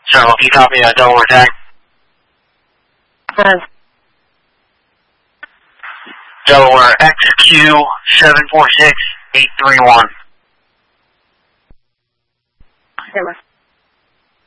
So, can you copy Delaware tag? Delaware XQ 746831.